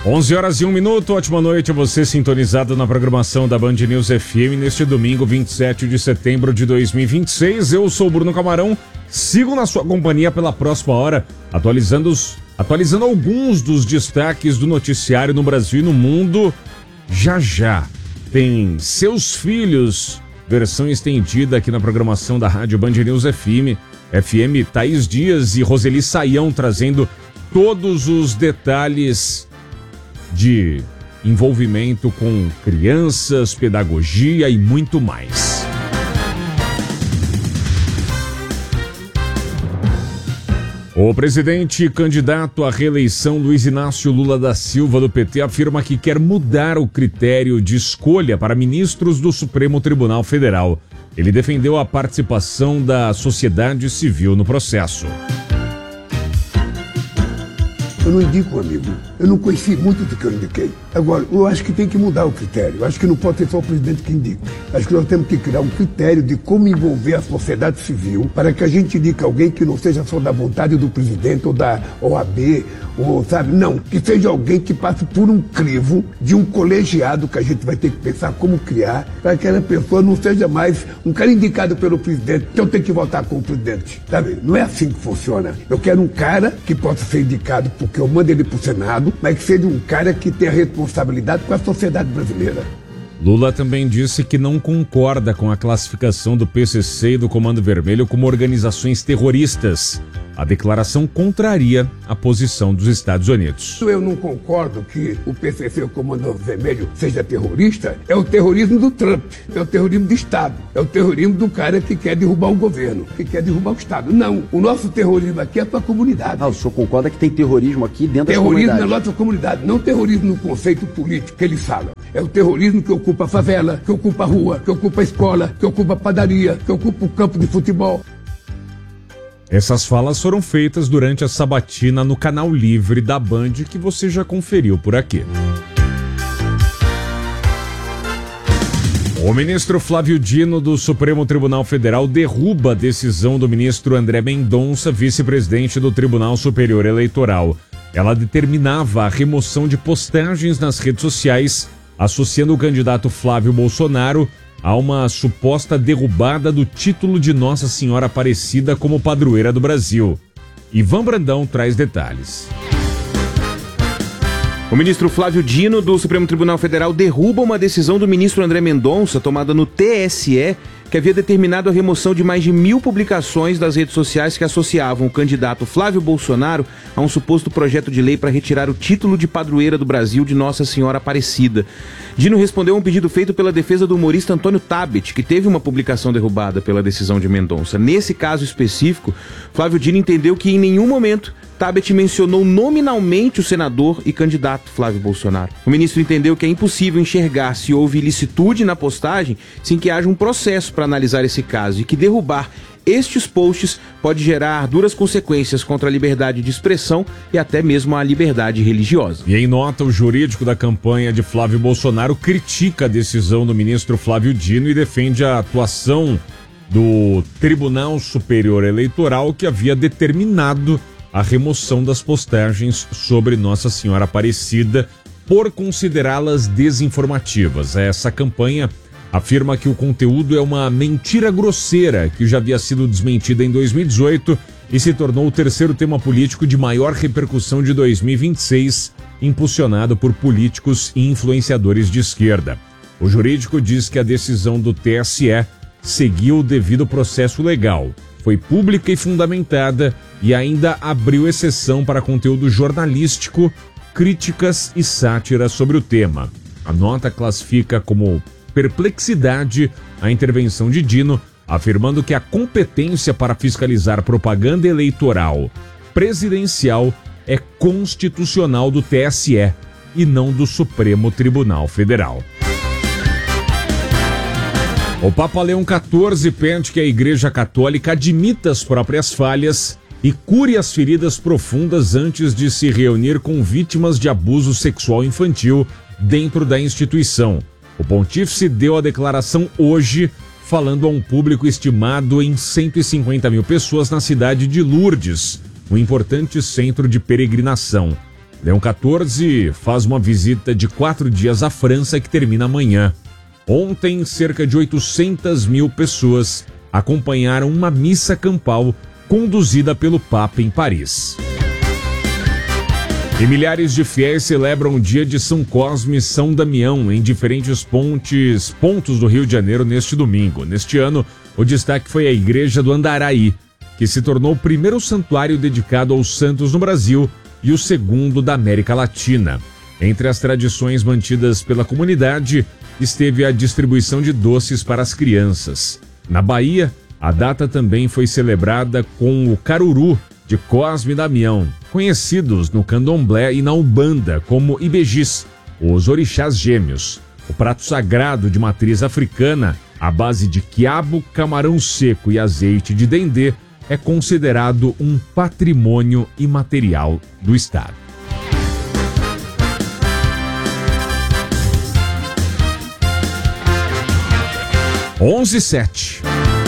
11h01, ótima noite a você sintonizado na programação da Band News FM neste domingo 27 de setembro de 2026. Eu sou o Bruno Camarão, sigo na sua companhia pela próxima hora, atualizando alguns dos destaques do noticiário no Brasil e no mundo. Já tem Seus Filhos, versão estendida aqui na programação da Rádio Band News FM, Thaís Dias e Roseli Saião trazendo todos os detalhes de envolvimento com crianças, pedagogia e muito mais. O presidente e candidato à reeleição Luiz Inácio Lula da Silva do PT afirma que quer mudar o critério de escolha para ministros do Supremo Tribunal Federal. Ele defendeu a participação da sociedade civil no processo. Eu não indico, amigo. Eu não conheci muito do que eu indiquei. Agora, eu acho que tem que mudar o critério. Eu acho que não pode ser só o presidente que indica. Acho que nós temos que criar um critério de como envolver a sociedade civil para que a gente indique alguém que não seja só da vontade do presidente ou da OAB, ou sabe? Não, que seja alguém que passe por um crivo de um colegiado que a gente vai ter que pensar como criar para que aquela pessoa não seja mais um cara indicado pelo presidente, então tem que votar com o presidente, sabe? Não é assim que funciona. Eu quero um cara que possa ser indicado porque eu mando ele pro Senado, mas que seja um cara que tenha responsabilidade com a sociedade brasileira. Lula também disse que não concorda com a classificação do PCC e do Comando Vermelho como organizações terroristas. A declaração contraria a posição dos Estados Unidos. Eu não concordo que o PCC, o Comando Vermelho, seja terrorista. É o terrorismo do Trump, é o terrorismo do Estado, é o terrorismo do cara que quer derrubar o governo, que quer derrubar o Estado. Não, o nosso terrorismo aqui é para a comunidade. O senhor concorda que tem terrorismo aqui dentro da comunidade? Terrorismo na nossa comunidade, não terrorismo no conceito político que eles falam. É o terrorismo que ocupa a favela, que ocupa a rua, que ocupa a escola, que ocupa a padaria, que ocupa o campo de futebol. Essas falas foram feitas durante a sabatina no canal Livre da Band, que você já conferiu por aqui. O ministro Flávio Dino do Supremo Tribunal Federal derruba a decisão do ministro André Mendonça, vice-presidente do Tribunal Superior Eleitoral. Ela determinava a remoção de postagens nas redes sociais, associando o candidato Flávio Bolsonaro a uma suposta derrubada do título de Nossa Senhora Aparecida como padroeira do Brasil. Ivan Brandão traz detalhes. O ministro Flávio Dino, do Supremo Tribunal Federal, derruba uma decisão do ministro André Mendonça, tomada no TSE, que havia determinado a remoção de mais de 1.000 publicações das redes sociais que associavam o candidato Flávio Bolsonaro a um suposto projeto de lei para retirar o título de padroeira do Brasil de Nossa Senhora Aparecida. Dino respondeu a um pedido feito pela defesa do humorista Antônio Tabet, que teve uma publicação derrubada pela decisão de Mendonça. Nesse caso específico, Flávio Dino entendeu que em nenhum momento Tabet mencionou nominalmente o senador e candidato Flávio Bolsonaro. O ministro entendeu que é impossível enxergar se houve ilicitude na postagem sem que haja um processo para analisar esse caso e que derrubar estes posts pode gerar duras consequências contra a liberdade de expressão e até mesmo a liberdade religiosa. E em nota, o jurídico da campanha de Flávio Bolsonaro critica a decisão do ministro Flávio Dino e defende a atuação do Tribunal Superior Eleitoral, que havia determinado a remoção das postagens sobre Nossa Senhora Aparecida por considerá-las desinformativas. Essa campanha afirma que o conteúdo é uma mentira grosseira que já havia sido desmentida em 2018 e se tornou o terceiro tema político de maior repercussão de 2026, impulsionado por políticos e influenciadores de esquerda. O jurídico diz que a decisão do TSE seguiu o devido processo legal, foi pública e fundamentada e ainda abriu exceção para conteúdo jornalístico, críticas e sátiras sobre o tema. A nota classifica como perplexidade a intervenção de Dino, afirmando que a competência para fiscalizar propaganda eleitoral presidencial é constitucional do TSE e não do Supremo Tribunal Federal. O Papa Leão XIV pede que a Igreja Católica admita as próprias falhas e cure as feridas profundas antes de se reunir com vítimas de abuso sexual infantil dentro da instituição. O pontífice deu a declaração hoje, falando a um público estimado em 150 mil pessoas na cidade de Lourdes, um importante centro de peregrinação. Leão XIV faz uma visita de 4 dias à França que termina amanhã. Ontem, cerca de 800 mil pessoas acompanharam uma missa campal conduzida pelo Papa em Paris. E milhares de fiéis celebram o dia de São Cosme e São Damião em diferentes pontos do Rio de Janeiro neste domingo. Neste ano, o destaque foi a Igreja do Andaraí, que se tornou o primeiro santuário dedicado aos santos no Brasil e o segundo da América Latina. Entre as tradições mantidas pela comunidade, esteve a distribuição de doces para as crianças. Na Bahia, a data também foi celebrada com o caruru de Cosme e Damião, conhecidos no candomblé e na Umbanda como ibejis, os orixás gêmeos. O prato sagrado de matriz africana, à base de quiabo, camarão seco e azeite de dendê, é considerado um patrimônio imaterial do Estado. Onze e 7.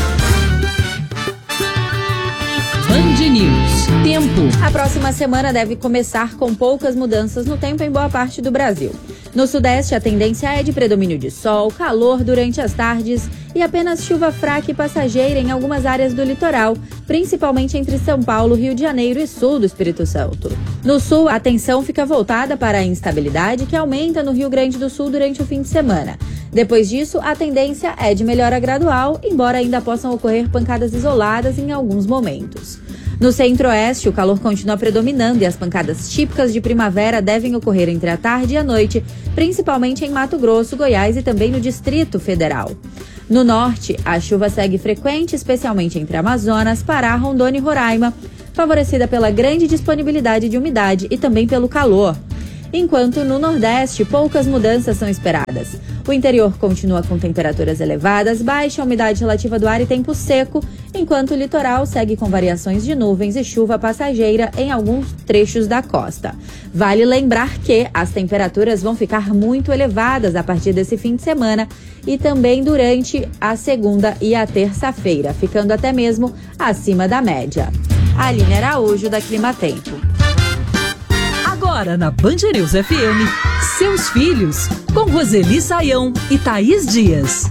Band News. Tempo. A próxima semana deve começar com poucas mudanças no tempo em boa parte do Brasil. No Sudeste, a tendência é de predomínio de sol, calor durante as tardes e apenas chuva fraca e passageira em algumas áreas do litoral, principalmente entre São Paulo, Rio de Janeiro e sul do Espírito Santo. No sul, a atenção fica voltada para a instabilidade que aumenta no Rio Grande do Sul durante o fim de semana. Depois disso, a tendência é de melhora gradual, embora ainda possam ocorrer pancadas isoladas em alguns momentos. No centro-oeste, o calor continua predominando e as pancadas típicas de primavera devem ocorrer entre a tarde e a noite, principalmente em Mato Grosso, Goiás e também no Distrito Federal. No norte, a chuva segue frequente, especialmente entre Amazonas, Pará, Rondônia e Roraima, favorecida pela grande disponibilidade de umidade e também pelo calor. Enquanto no Nordeste, poucas mudanças são esperadas. O interior continua com temperaturas elevadas, baixa umidade relativa do ar e tempo seco, enquanto o litoral segue com variações de nuvens e chuva passageira em alguns trechos da costa. Vale lembrar que as temperaturas vão ficar muito elevadas a partir desse fim de semana e também durante a segunda e a terça-feira, ficando até mesmo acima da média. Aline Araújo, da Climatempo. Agora na Band News FM, Seus Filhos, com Roseli Saião e Thaís Dias.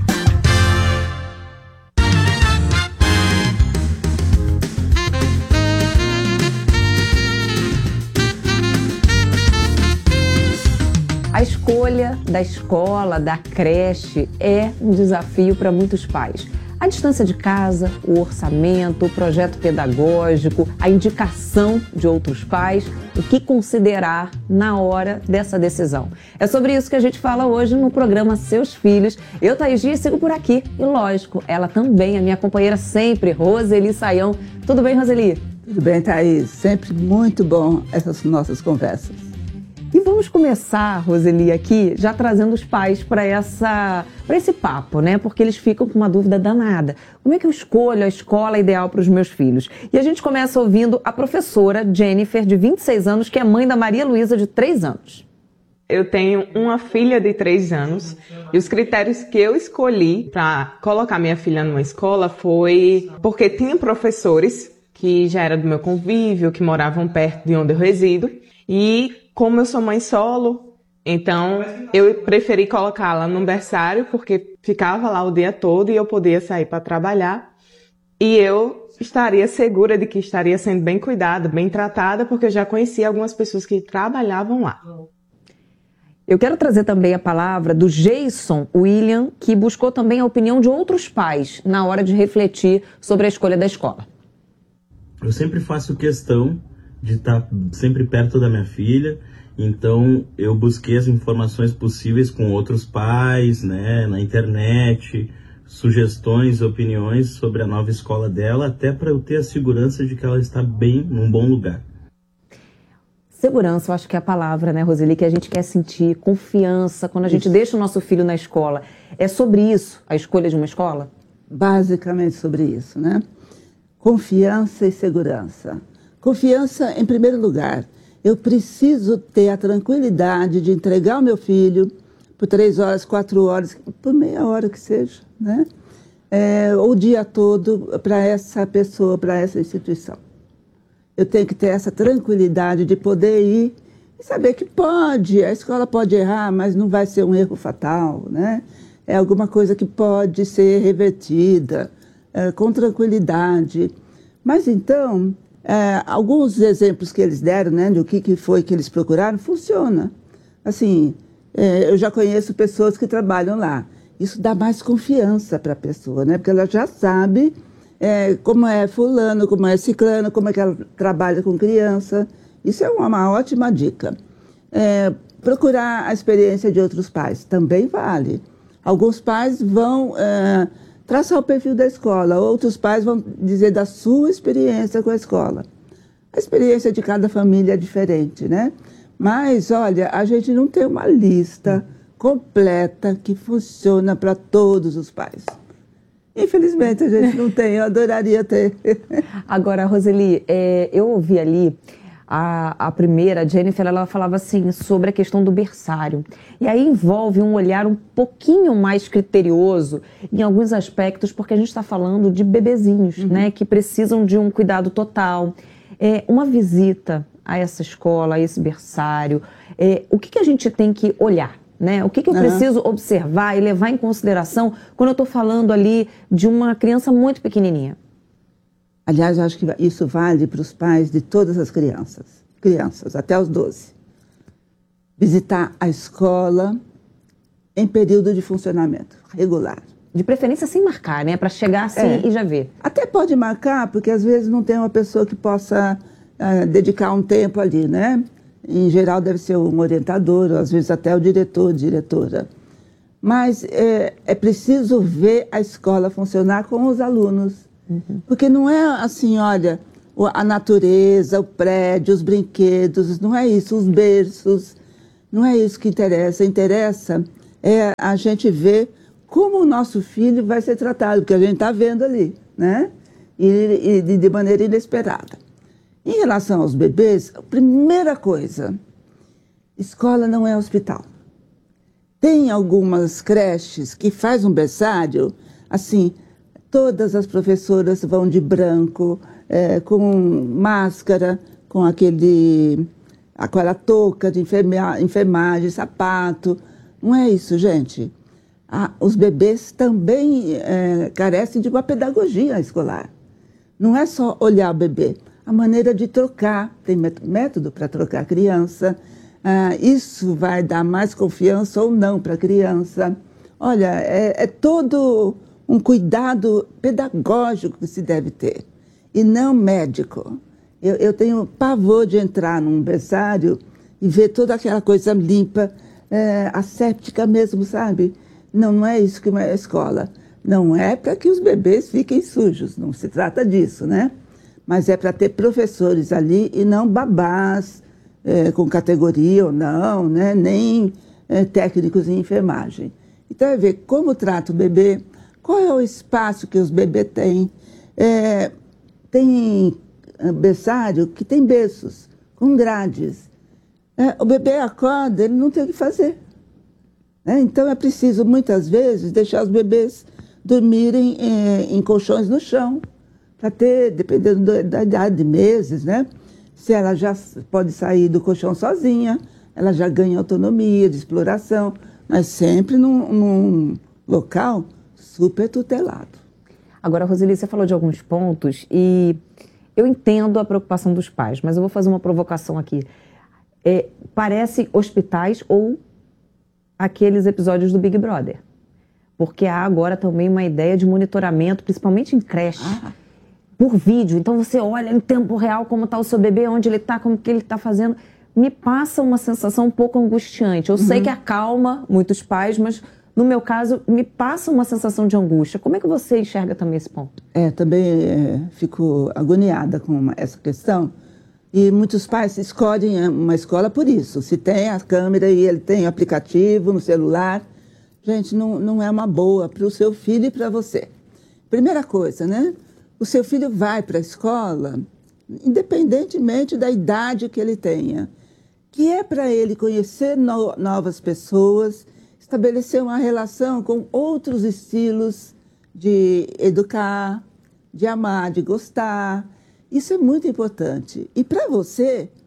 A escolha da escola, da creche, é um desafio para muitos pais. A distância de casa, o orçamento, o projeto pedagógico, a indicação de outros pais, o que considerar na hora dessa decisão. É sobre isso que a gente fala hoje no programa Seus Filhos. Eu, Thaís Dias, sigo por aqui e, lógico, ela também, a minha companheira sempre, Roseli Saião. Tudo bem, Roseli? Tudo bem, Thaís. Sempre muito bom essas nossas conversas. E vamos começar, Roseli, aqui já trazendo os pais para esse papo, né? Porque eles ficam com uma dúvida danada. Como é que eu escolho a escola ideal para os meus filhos? E a gente começa ouvindo a professora Jennifer, de 26 anos, que é mãe da Maria Luísa, de 3 anos. Eu tenho uma filha de 3 anos e os critérios que eu escolhi para colocar minha filha numa escola foi porque tinha professores que já eram do meu convívio, que moravam perto de onde eu resido. E como eu sou mãe solo, então eu preferi colocá-la num berçário porque ficava lá o dia todo e eu podia sair para trabalhar. E eu estaria segura de que estaria sendo bem cuidada, bem tratada, porque eu já conhecia algumas pessoas que trabalhavam lá. Eu quero trazer também a palavra do Jason William, que buscou também a opinião de outros pais na hora de refletir sobre a escolha da escola. Eu sempre faço questão de estar sempre perto da minha filha, então eu busquei as informações possíveis com outros pais, né, na internet, sugestões, opiniões sobre a nova escola dela, até para eu ter a segurança de que ela está bem, num bom lugar. Segurança, eu acho que é a palavra, né, Roseli, que a gente quer sentir, confiança, quando a gente deixa o nosso filho na escola. É sobre isso, a escolha de uma escola? Basicamente sobre isso, né? Confiança e segurança. Confiança em primeiro lugar. Eu preciso ter a tranquilidade de entregar o meu filho por 3 horas, 4 horas, por meia hora que seja, né? O dia todo para essa pessoa, para essa instituição. Eu tenho que ter essa tranquilidade de poder ir E saber que pode, a escola pode errar, mas não vai ser um erro fatal, né? É alguma coisa que pode ser revertida com tranquilidade. Mas então, alguns exemplos que eles deram, né, do que foi que eles procuraram, funciona. Assim, eu já conheço pessoas que trabalham lá. Isso dá mais confiança para a pessoa, né? Porque ela já sabe como é fulano, como é ciclano, como é que ela trabalha com criança. Isso é uma ótima dica. Procurar a experiência de outros pais também vale. Alguns pais vão traçar o perfil da escola, outros pais vão dizer da sua experiência com a escola. A experiência de cada família é diferente, né? Mas, olha, a gente não tem uma lista completa que funciona para todos os pais. Infelizmente, a gente não tem, eu adoraria ter. Agora, Roseli, eu ouvi ali a primeira, a Jennifer, ela falava assim sobre a questão do berçário. E aí envolve um olhar um pouquinho mais criterioso em alguns aspectos, porque a gente está falando de bebezinhos, né, que precisam de um cuidado total. Uma visita a essa escola, a esse berçário, o que a gente tem que olhar? Né? O que eu preciso observar e levar em consideração quando eu estou falando ali de uma criança muito pequenininha? Aliás, eu acho que isso vale para os pais de todas as crianças, até os 12. Visitar a escola em período de funcionamento regular. De preferência sem marcar, né? Para chegar assim e já ver. Até pode marcar, porque às vezes não tem uma pessoa que possa dedicar um tempo ali, né? Em geral deve ser um orientador, ou às vezes até o diretor, diretora. Mas é preciso ver a escola funcionar com os alunos. Porque não é assim, olha, a natureza, o prédio, os brinquedos, não é isso, os berços, não é isso que interessa. Interessa a gente ver como o nosso filho vai ser tratado, porque a gente está vendo ali, né? E de maneira inesperada. Em relação aos bebês, a primeira coisa, escola não é hospital. Tem algumas creches que faz um berçário, assim, todas as professoras vão de branco, com máscara, com aquela touca de enfermagem, sapato. Não é isso, gente. Os bebês também carecem de uma pedagogia escolar. Não é só olhar o bebê. A maneira de trocar, tem método para trocar a criança, isso vai dar mais confiança ou não para a criança. Olha, é todo um cuidado pedagógico que se deve ter, e não médico. Eu tenho pavor de entrar num berçário e ver toda aquela coisa limpa, asséptica mesmo, sabe? Não é isso que é a escola. Não é para que os bebês fiquem sujos, não se trata disso, né? Mas é para ter professores ali e não babás com categoria ou não, né? Nem técnicos em enfermagem. Então, é ver como trata o bebê, qual é o espaço que os bebês têm. Tem berçário que tem berços, com grades. O bebê acorda, ele não tem o que fazer. Então, é preciso, muitas vezes, deixar os bebês dormirem em colchões no chão. Para ter, dependendo da idade de meses, né? Se ela já pode sair do colchão sozinha, ela já ganha autonomia de exploração, mas sempre num local super tutelado. Agora, Roseli, você falou de alguns pontos e eu entendo a preocupação dos pais, mas eu vou fazer uma provocação aqui. Parece hospitais ou aqueles episódios do Big Brother, porque há agora também uma ideia de monitoramento, principalmente em creche. Por vídeo, então você olha em tempo real como está o seu bebê, onde ele está, como que ele está fazendo. Me passa uma sensação um pouco angustiante. Eu sei que acalma muitos pais, mas no meu caso, me passa uma sensação de angústia. Como é que você enxerga também esse ponto? Também fico agoniada com essa questão. E muitos pais escolhem uma escola por isso. Se tem a câmera e ele tem o aplicativo no celular, gente, não é uma boa para o seu filho e para você. Primeira coisa, né? O seu filho vai para a escola, independentemente da idade que ele tenha, que é para ele conhecer novas pessoas, estabelecer uma relação com outros estilos de educar, de amar, de gostar. Isso é muito importante. E para você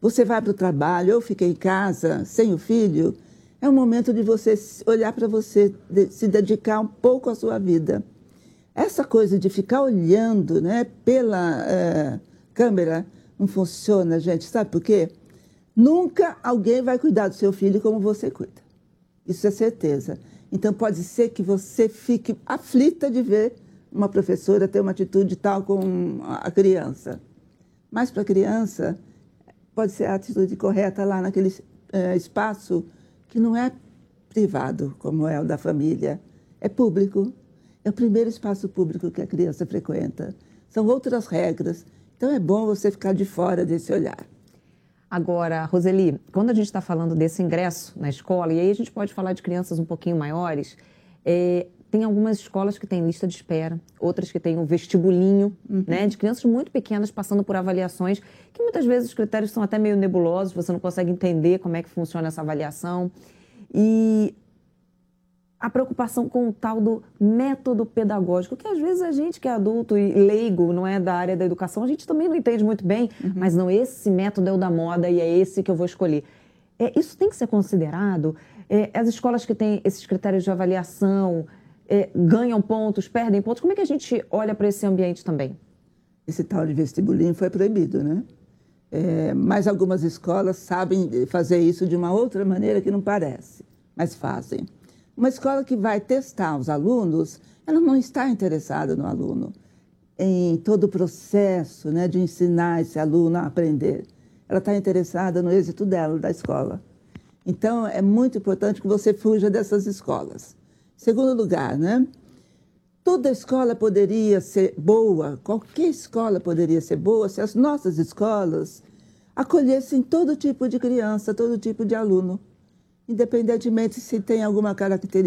você vai para o trabalho ou fica em casa sem o filho, é um momento de você olhar para você, se dedicar um pouco à sua vida. Essa coisa de ficar olhando, né, pela câmera não funciona, gente. Sabe por quê? Nunca alguém vai cuidar do seu filho como você cuida. Isso é certeza. Então, pode ser que você fique aflita de ver uma professora ter uma atitude tal com a criança. Mas, para a criança, pode ser a atitude correta lá naquele espaço que não é privado, como é o da família. É público. É o primeiro espaço público que a criança frequenta. São outras regras. Então, é bom você ficar de fora desse olhar. Agora, Roseli, quando a gente está falando desse ingresso na escola, e aí a gente pode falar de crianças um pouquinho maiores, tem algumas escolas que têm lista de espera, outras que têm um vestibulinho, né, de crianças muito pequenas passando por avaliações, que muitas vezes os critérios são até meio nebulosos, você não consegue entender como é que funciona essa avaliação. E a preocupação com o tal do método pedagógico, que às vezes a gente que é adulto e leigo, não é da área da educação, a gente também não entende muito bem, mas não, esse método é o da moda e é esse que eu vou escolher. Isso tem que ser considerado. As escolas que têm esses critérios de avaliação ganham pontos, perdem pontos. Como é que a gente olha para esse ambiente também? Esse tal de vestibulinho foi proibido, né? Mas algumas escolas sabem fazer isso de uma outra maneira que não parece, mas fazem. Uma escola que vai testar os alunos, ela não está interessada no aluno, em todo o processo, né, de ensinar esse aluno a aprender. Ela está interessada no êxito dela, da escola. Então, é muito importante que você fuja dessas escolas. Segundo lugar, né, toda escola poderia ser boa, qualquer escola poderia ser boa se as nossas escolas acolhessem todo tipo de criança, todo tipo de aluno, independentemente se tem alguma característica